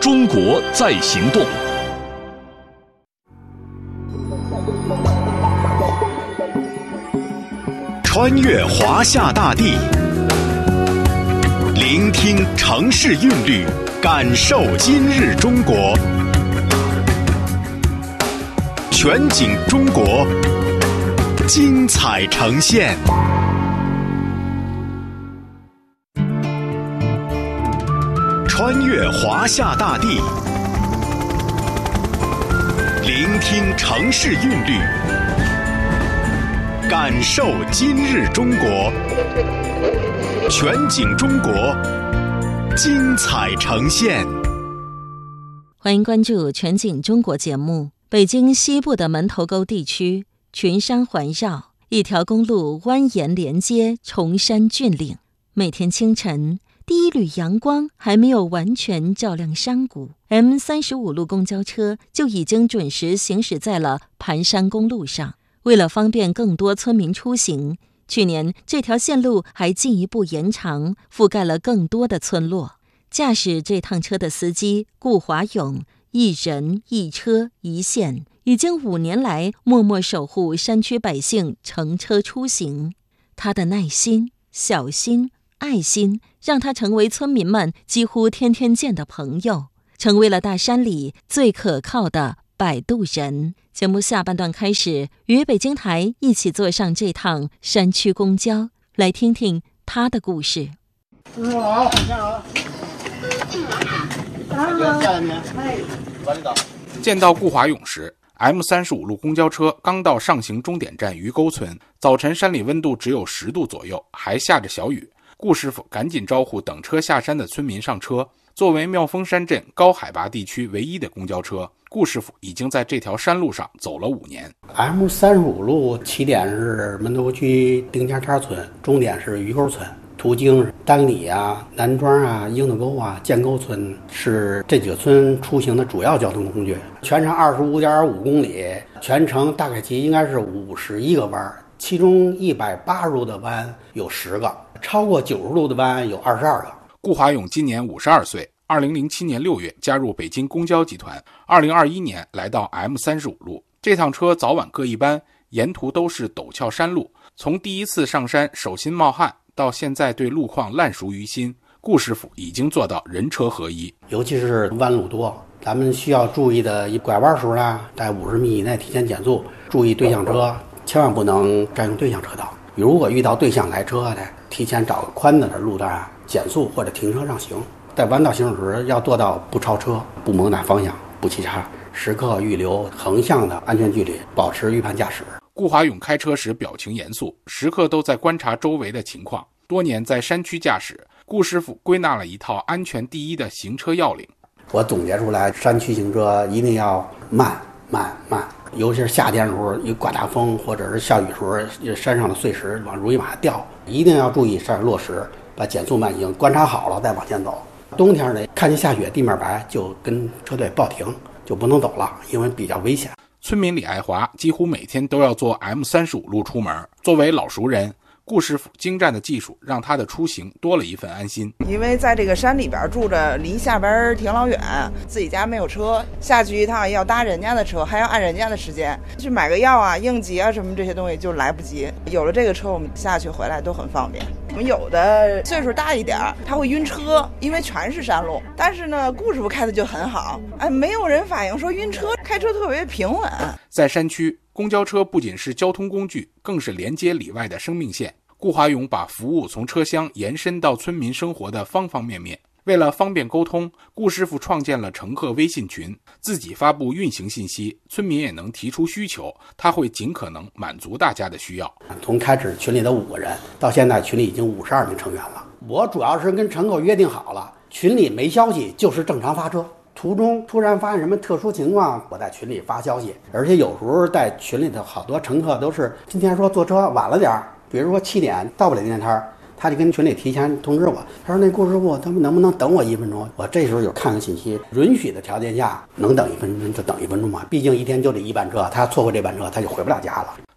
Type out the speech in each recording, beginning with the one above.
中国在行动。 穿越华夏大地，聆听城市韵律，感受今日中国。全景中国，精彩呈现。穿越华夏大地，聆听城市韵律，感受今日中国。全景中国，精彩呈现。 欢迎关注全景中国节目。北京西部的门头沟地区，群山环绕，一条公路蜿蜒连接崇山峻岭。每天清晨，第一缕阳光还没有完全照亮山谷， M35 路公交车就已经准时行驶在了盘山公路上。为了方便更多村民出行，去年这条线路还进一步延长，覆盖了更多的村落。驾驶这趟车的司机顾华勇，一人一车一线，已经5年来默默守护山区百姓乘车出行。他的耐心、小心、爱心，让他成为村民们几乎天天见的朋友，成为了大山里最可靠的摆渡人。节目下半段开始，与北京台一起坐上这趟山区公交，来听听他的故事。 师傅好， 见到顾华勇时， M35 路公交车刚到上行终点站鱼沟村，早晨山里温度只有10度左右，还下着小雨。顾师傅赶紧招呼等车下山的村民上车。作为妙峰山镇高海拔地区唯一的公交车，顾师傅已经在这条山路上走了5年。 M35 路起点是门头沟区丁家岔村，终点是鱼沟村，途经丹里啊、南庄啊、樱桃沟啊、建沟村，是这几个村出行的主要交通工具。全长25.5公里，全程大概其应该是51个弯，其中180度的弯有10个，超过90度的弯有22个。 顾华勇今年52岁，2007年6月加入北京公交集团，2021年来到 M35 路。这趟车早晚各一班，沿途都是陡峭山路，从第一次上山手心冒汗到现在对路况烂熟于心，顾师傅已经做到人车合一。 尤其是弯路多，咱们需要注意的拐弯时呢，在50米以内提前减速，注意对向车，千万不能占用对向车道。如果遇到对向来车的，提前找个宽的路段减速或者停车让行。在弯道行驶时要做到不超车、不猛打方向、不急刹，时刻预留横向的安全距离，保持预判驾驶。 顾华勇开车时表情严肃，时刻都在观察周围的情况。多年在山区驾驶，顾师傅归纳了一套安全第一的行车要领。 我总结出来，山区行车一定要慢，尤其是夏天的时候，一刮大风或者是下雨时候，山上的碎石容易往下掉，一定要注意山上落石，把减速慢行，观察好了再往前走。冬天呢，看见下雪地面白，就跟车队报停，就不能走了，因为比较危险。 村民李爱华几乎每天都要坐 M35 路出门，作为老熟人，顾师傅精湛的技术让他的出行多了一份安心。 因为在这个山里边住着，离下边挺老远，自己家没有车，下去一趟要搭人家的车，还要按人家的时间去买个药啊、应急啊什么这些东西就来不及。有了这个车，我们下去回来都很方便。我们有的岁数大一点，他会晕车，因为全是山路。但是呢，顾师傅开的就很好，没有人反映说晕车，开车特别平稳。 在山区，公交车不仅是交通工具，更是连接里外的生命线。顾华勇把服务从车厢延伸到村民生活的方方面面。为了方便沟通，顾师傅创建了乘客微信群，自己发布运行信息，村民也能提出需求，他会尽可能满足大家的需要。 从开始群里的5个人，到现在群里已经52名成员了。我主要是跟乘客约定好了，群里没消息就是正常发车，途中突然发现什么特殊情况，我在群里发消息。而且有时候在群里的好多乘客都是今天说坐车晚了点，比如说7点到不了地摊，他就跟群里提前通知我，他说那顾师傅他们能不能等我1分钟。我这时候有看看信息，允许的条件下能等1分钟就等1分钟嘛，毕竟一天就这一班车，他错过这班车他就回不了家了。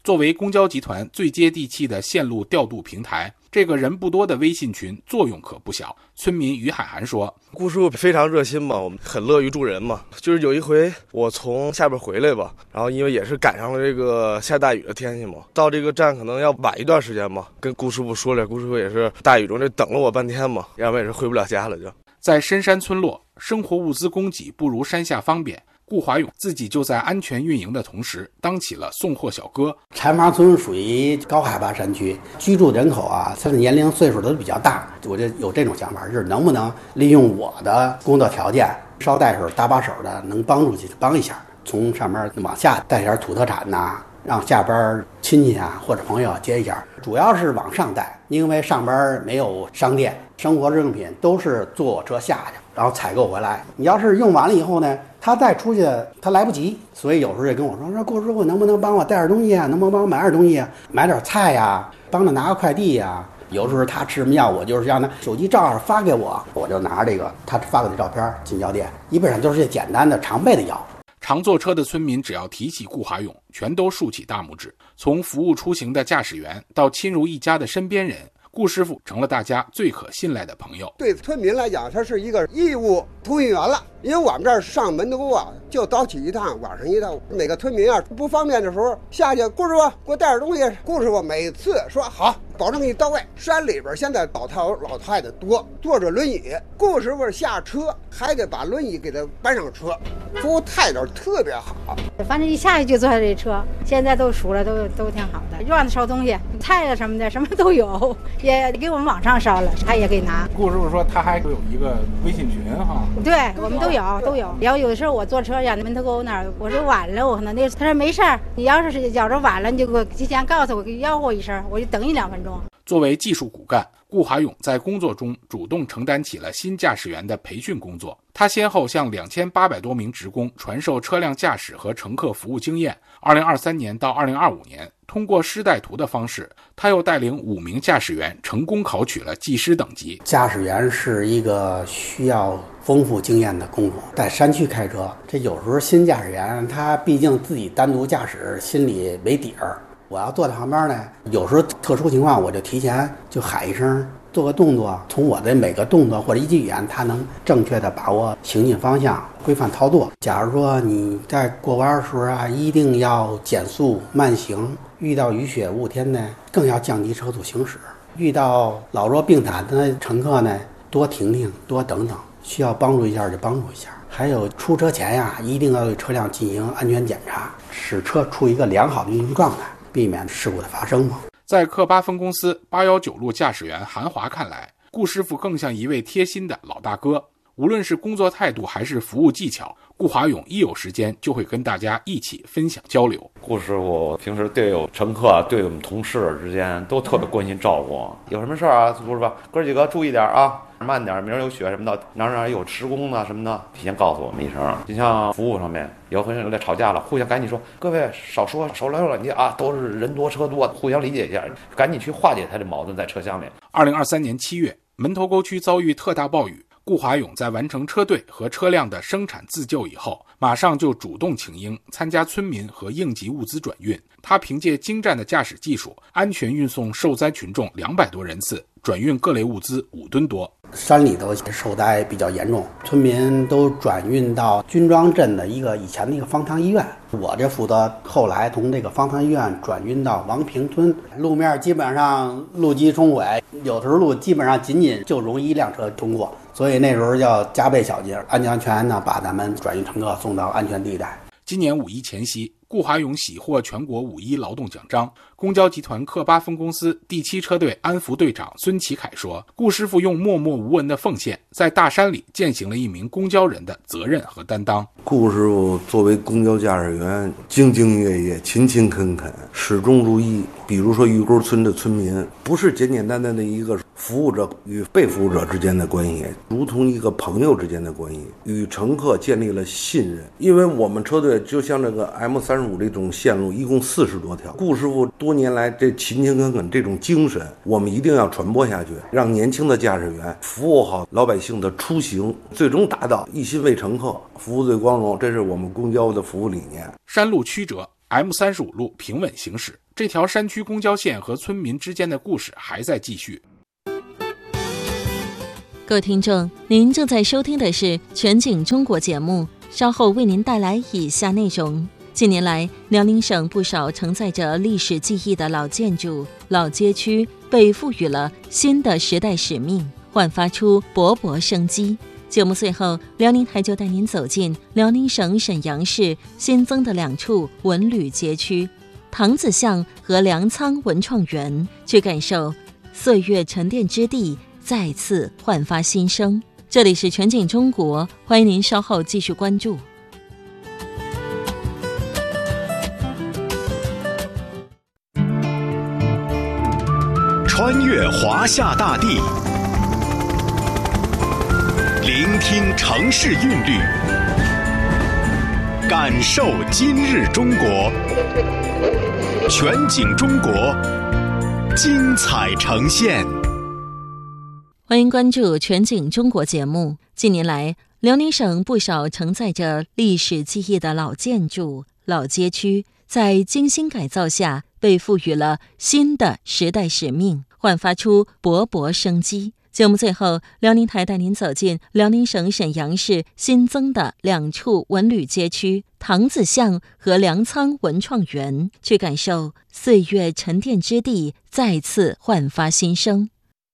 作为公交集团最接地气的线路调度平台，这个人不多的微信群作用可不小。村民于海涵说， 顾师傅非常热心嘛，我们很乐于助人嘛。就是有一回我从下边回来吧，然后因为也是赶上了这个下大雨的天气嘛，到这个站可能要晚一段时间嘛，跟顾师傅说了，顾师傅也是大雨中这等了我半天嘛，要不然也是回不了家了就。 在深山村落，生活物资供给不如山下方便，顾华勇自己就在安全运营的同时当起了送货小哥。 柴房村属于高海拔山区，居住人口啊，他的年龄岁数都比较大，我就有这种想法，就是能不能利用我的工作条件，捎带手搭把手的能帮助去帮一下，从上面往下带点土特产呐，让下边亲戚啊或者朋友接一下，主要是往上带，因为上边没有商店，生活日用品都是坐车下去，然后采购回来。你要是用完了以后呢，他再出去他来不及，所以有时候也跟我说顾师傅能不能帮我带点东西啊，能不能帮我买点东西啊，买点菜呀，帮他拿个快递呀。有时候他吃什么药，我就是让他手机照发给我，我就拿这个他发给的照片进药店，基本上都是些简单的常备的药。 常坐车的村民只要提起顾华勇，全都竖起大拇指。从服务出行的驾驶员到亲如一家的身边人，顾师傅成了大家最可信赖的朋友。 对村民来讲，他是一个义务通讯员了。因为我们这儿上门头沟啊，就早起一趟，晚上一趟。每个村民啊不方便的时候下去，顾师傅给我带点东西。顾师傅每次说好，保证给你到位。山里边现在老太太多，坐着轮椅，顾师傅下车还得把轮椅给他搬上车，服务态度特别好。 反正一下去就坐这车，现在都熟了，都挺好的。院子烧东西，菜啊什么的，什么都有，也给我们往上烧了，他也可以拿。 顾师傅说他还有一个微信群哈， 对我们都有。然后有的时候我坐车呀，门头沟那儿，我说晚了，我可能他说没事儿，你要是觉着晚了，你就给我提前告诉我，给吆喝一声，我就等1-2分钟。 作为技术骨干，顾华勇在工作中主动承担起了新驾驶员的培训工作。他先后向2800多名职工传授车辆驾驶和乘客服务经验。2023年到2025年，通过师带徒的方式，他又带领5名驾驶员成功考取了技师等级。 驾驶员是一个需要丰富经验的工作，在山区开车，这有时候新驾驶员他毕竟自己单独驾驶，心里没底儿。我要坐在旁边呢，有时候特殊情况我就提前就喊一声，做个动作，从我的每个动作或者一句语言，他能正确的把握行进方向，规范操作。假如说你在过弯的时候啊，一定要减速慢行，遇到雨雪雾天呢，更要降低车速行驶。遇到老弱病残的乘客呢，多停停，多等等，需要帮助一下就帮助一下。还有出车前呀，一定要对车辆进行安全检查，使车处于一个良好的运行状态，避免事故的发生嘛。 在克巴分公司819路驾驶员韩华看来，顾师傅更像一位贴心的老大哥。无论是工作态度还是服务技巧，顾华勇一有时间就会跟大家一起分享交流。 顾师傅平时对有乘客对我们同事之间都特别关心照顾，有什么事啊，顾师傅哥几个注意点啊，慢点，明儿有雪什么的，哪儿有施工呢什么的，提前告诉我们一声。就像服务上面，有可能有点吵架了，互相赶紧说，各位少说少聊两句啊，都是人多车多，互相理解一下，赶紧去化解他的矛盾在车厢里。 2023年7月，门头沟区遭遇特大暴雨，顾华勇在完成车队和车辆的生产自救以后，马上就主动请缨参加村民和应急物资转运。他凭借精湛的驾驶技术，安全运送受灾群众200多人次，转运各类物资5吨多。 山里头受灾比较严重，村民都转运到军庄镇的以前的一个方舱医院。我这负责后来从这个方舱医院转运到王平村。路面基本上路基冲毁，有时候路基本上仅就容一辆车通过，所以那时候要加倍小心，安全呢把咱们转运乘客送到安全地带。 今年5·1前夕，顾华勇喜获全国5·1劳动奖章。公交集团克巴分公司第7车队安福队长孙启凯说，顾师傅用默默无闻的奉献，在大山里践行了一名公交人的责任和担当。 顾师傅作为公交驾驶员，兢兢业业，勤勤恳恳，始终如一。比如说玉沟村的村民，不是简简单单的一个服务者与被服务者之间的关系，如同一个朋友之间的关系，与乘客建立了信任。因为我们车队就像这个 M35这种线路一共40多条，顾师傅多年来这勤勤恳恳这种精神，我们一定要传播下去，让年轻的驾驶员服务好老百姓的出行，最终达到一心为乘客，服务最光荣，这是我们公交的服务理念。 山路曲折， M35路平稳行驶，这条山区公交线和村民之间的故事还在继续。 各位听众，您正在收听的是全景中国节目，稍后为您带来以下内容。近年来，辽宁省不少承载着历史记忆的老建筑、老街区被赋予了新的时代使命，焕发出勃勃生机。节目最后，辽宁台就带您走进辽宁省沈阳市新增的2处文旅街区唐子巷和粮仓文创园，去感受岁月沉淀之地再次焕发新生。这里是全景中国，欢迎您稍后继续关注。 穿越华夏大地，聆听城市韵律，感受今日中国。全景中国，精彩呈现。 欢迎关注全景中国节目。近年来，辽宁省不少承载着历史记忆的老建筑、老街区，在精心改造下被赋予了新的时代使命，焕发出勃勃生机。节目最后，辽宁台带您走进辽宁省沈阳市新增的2处文旅街区唐子巷和粮仓文创园，去感受岁月沉淀之地再次焕发新生。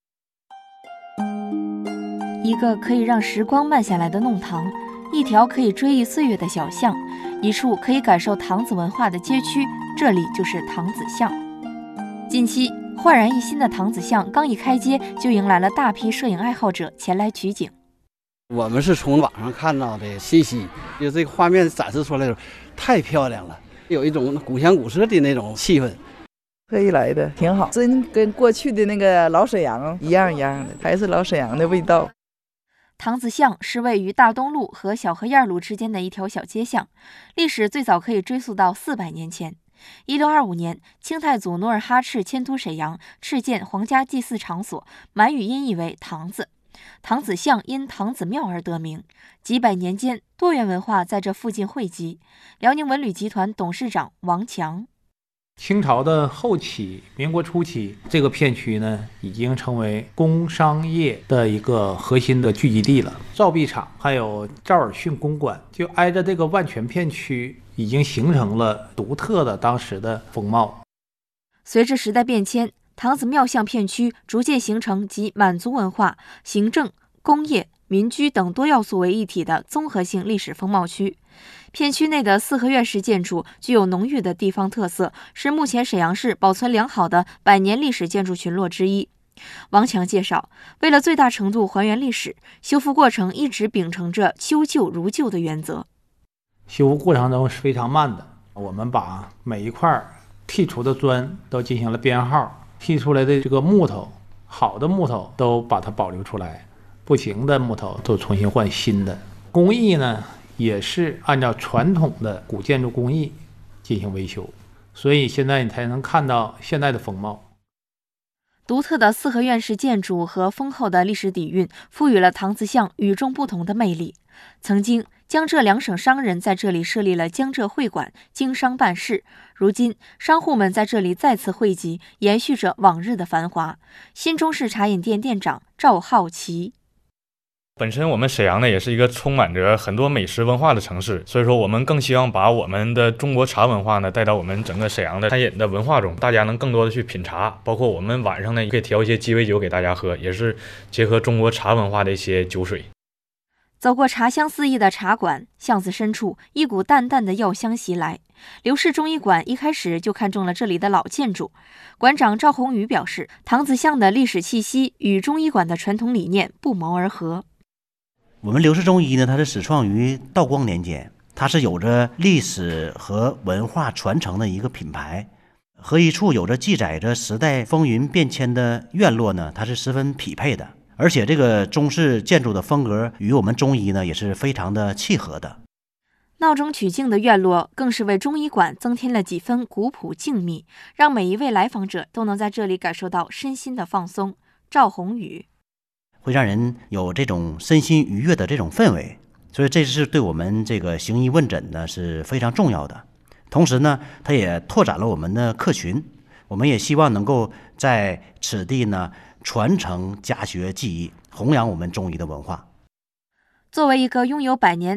一个可以让时光慢下来的弄堂，一条可以追忆岁月的小巷，一处可以感受唐子文化的街区，这里就是唐子巷。近期焕然一新的唐子巷刚一开街，就迎来了大批摄影爱好者前来取景。 我们是从网上看到的信息，就这个画面展示出来的太漂亮了，有一种古香古色的那种气氛。 特意来的，挺好，真跟过去的那个老沈阳一样的，还是老沈阳的味道。 唐子巷是位于大东路和小河沿路之间的一条小街巷，历史最早可以追溯到400年前。1625年，清太祖努尔哈赤迁都沈阳，敕建皇家祭祀场所，满语音译为唐子。唐子巷因唐子庙而得名。几百年间，多元文化在这附近汇集。辽宁文旅集团董事长王强。 清朝的后期，民国初期，这个片区呢，已经成为工商业的一个核心的聚集地了。造币厂还有赵尔巽公馆，就挨着这个万泉片区，已经形成了独特的当时的风貌。 随着时代变迁，唐子庙巷片区逐渐形成集满族文化、行政、工业、民居等多要素为一体的综合性历史风貌区。片区内的四合院式建筑具有浓郁的地方特色，是目前沈阳市保存良好的100年历史建筑群落之一。王强介绍，为了最大程度还原历史，修复过程一直秉承着修旧如旧的原则。 修复过程中是非常慢的，我们把每一块剔除的砖都进行了编号，剔出来的这个木头，好的木头都把它保留出来，不行的木头都重新换新的。工艺呢，也是按照传统的古建筑工艺进行维修，所以现在你才能看到现在的风貌。 独特的四合院式建筑和丰厚的历史底蕴，赋予了唐子巷与众不同的魅力。曾经，江浙两省商人在这里设立了江浙会馆，经商办事。如今，商户们在这里再次汇集，延续着往日的繁华。新中式茶饮店店长赵浩奇。 本身我们沈阳呢也是一个充满着很多美食文化的城市，所以说我们更希望把我们的中国茶文化呢带到我们整个沈阳的餐饮的文化中，大家能更多的去品茶，包括我们晚上呢也可以调一些鸡尾酒给大家喝，也是结合中国茶文化的一些酒水。 走过茶香四溢的茶馆，巷子深处一股淡淡的药香袭来。刘氏中医馆一开始就看中了这里的老建筑。馆长赵宏宇表示，唐子巷的历史气息与中医馆的传统理念不谋而合。 我们刘氏中医呢，它是始创于道光年间，它是有着历史和文化传承的一个品牌，和一处有着记载着时代风云变迁的院落呢，它是十分匹配的。而且这个中式建筑的风格与我们中医呢也是非常的契合的。 闹中取静的院落更是为中医馆增添了几分古朴静谧，让每一位来访者都能在这里感受到身心的放松。赵宏宇会让人有这种身心愉悦的这种氛围，所以这是对我们这个行医问诊呢是非常重要的。 同时呢，它也拓展了我们的客群。我们也希望能够在此地呢传承家学技艺，弘扬我们中医的文化。 作为一个拥有100年